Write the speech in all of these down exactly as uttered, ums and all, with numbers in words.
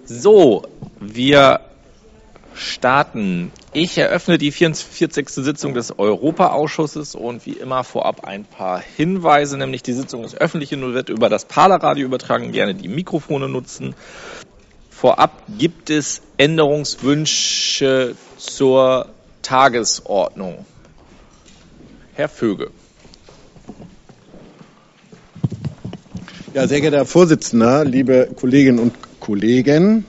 So, wir starten. Ich eröffne die vierundvierzigste Sitzung des Europaausschusses und wie immer vorab ein paar Hinweise, nämlich die Sitzung ist öffentlich und wird über das Parler-Radio übertragen, gerne die Mikrofone nutzen. Vorab gibt es Änderungswünsche zur Tagesordnung. Herr Vöge. Ja, sehr geehrter Herr Vorsitzender, liebe Kolleginnen und Kollegen,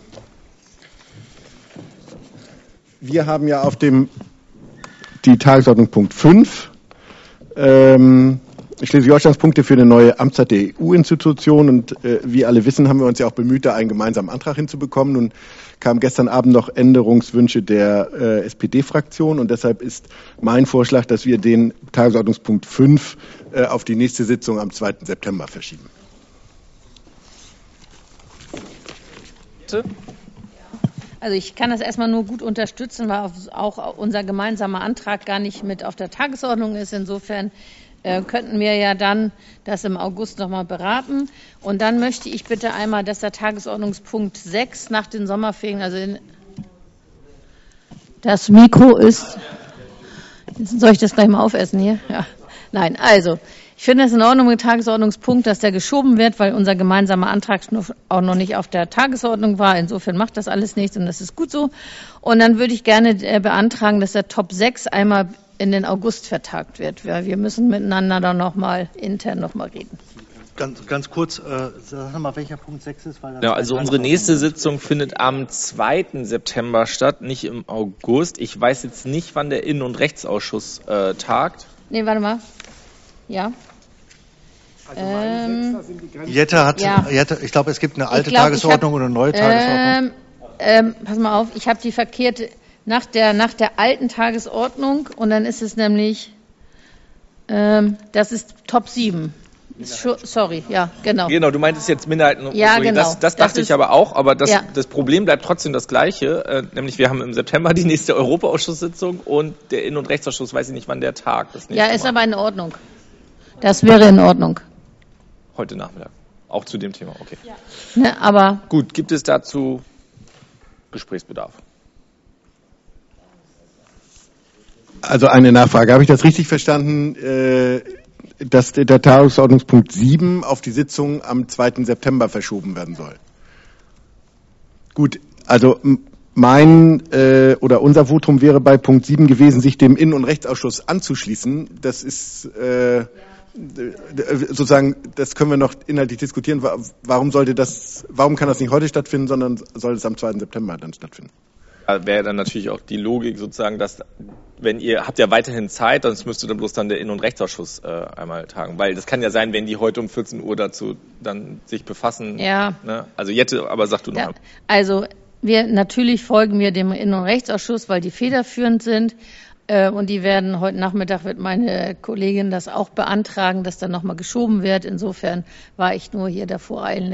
wir haben ja auf dem die Tagesordnung Punkt fünf, ähm, Schleswig-Holsteins Punkte für eine neue Amtszeit der E U-Institution und äh, wie alle wissen, haben wir uns ja auch bemüht, da einen gemeinsamen Antrag hinzubekommen. Nun kamen gestern Abend noch Änderungswünsche der äh, S P D-Fraktion und deshalb ist mein Vorschlag, dass wir den Tagesordnungspunkt fünf äh, auf die nächste Sitzung am zweiten September verschieben. Also ich kann das erstmal nur gut unterstützen, weil auch unser gemeinsamer Antrag gar nicht mit auf der Tagesordnung ist. Insofern äh, könnten wir ja dann das im August nochmal beraten. Und dann möchte ich bitte einmal, dass der Tagesordnungspunkt sechs nach den Sommerferien, also in, das Mikro ist, soll ich das gleich mal aufessen hier? Ja. Nein, also ich finde es in Ordnung mit dem Tagesordnungspunkt, dass der geschoben wird, weil unser gemeinsamer Antrag auch noch nicht auf der Tagesordnung war. Insofern macht das alles nichts und das ist gut so. Und dann würde ich gerne beantragen, dass der Top sechs einmal in den August vertagt wird. Wir müssen miteinander dann nochmal intern nochmal reden. Ganz, ganz kurz, äh, sag mal, welcher Punkt sechs ist. Weil ja, also unsere nächste Sitzung findet am zweiten September statt, nicht im August. Ich weiß jetzt nicht, wann der Innen- und Rechtsausschuss äh, tagt. Nee, warte mal. Ja. Also ähm, Jette hat, ja. Jette, ich glaube, es gibt eine alte glaub, Tagesordnung hab, und eine neue Tagesordnung. Ähm, ähm, pass mal auf, ich habe die verkehrte, nach der, nach der alten Tagesordnung und dann ist es nämlich, ähm, das ist Top sieben. Sorry, ja, genau. Genau, du meintest jetzt Minderheiten. Ja, so. genau. Das, das dachte das ich aber auch, aber das, ja. das Problem bleibt trotzdem das gleiche, äh, nämlich wir haben im September die nächste Europaausschusssitzung und der Innen- und Rechtsausschuss, weiß ich nicht, wann der Tag ist. Ja, ist Mal. aber in Ordnung. Das wäre in Ordnung. Heute Nachmittag. Auch zu dem Thema, okay. Ja. Ne, aber gut, gibt es dazu Gesprächsbedarf? Also eine Nachfrage. Habe ich das richtig verstanden, äh, dass der Tagesordnungspunkt sieben auf die Sitzung am zweiten September verschoben werden soll? Gut, also mein äh, oder unser Votum wäre bei Punkt sieben gewesen, sich dem Innen- und Rechtsausschuss anzuschließen. Das ist äh, sozusagen, das können wir noch inhaltlich diskutieren. Warum sollte das, warum kann das nicht heute stattfinden, sondern soll es am zweiten September dann stattfinden? Da wäre dann natürlich auch die Logik sozusagen, dass, wenn ihr, habt ja weiterhin Zeit, sonst müsste dann bloß dann der Innen- und Rechtsausschuss äh, einmal tagen. Weil das kann ja sein, wenn die heute um vierzehn Uhr dazu dann sich befassen. Ja. Ne? Also Jette, aber sag du noch. Ja, also wir, natürlich folgen wir dem Innen- und Rechtsausschuss, weil die federführend sind. Und die werden heute Nachmittag, wird meine Kollegin das auch beantragen, dass dann nochmal geschoben wird. Insofern war ich nur hier der Voreilende.